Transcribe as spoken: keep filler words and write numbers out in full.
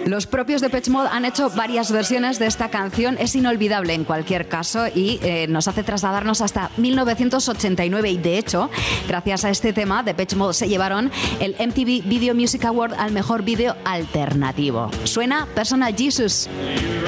Los propios Depeche Mode han hecho varias versiones de esta canción. Es inolvidable en cualquier caso y eh, nos hace trasladarnos hasta mil novecientos ochenta y nueve y de hecho, gracias a este tema, Depeche Mode se llevaron el M T V Video Music Award al mejor vídeo alternativo. Suena Personal Jesus.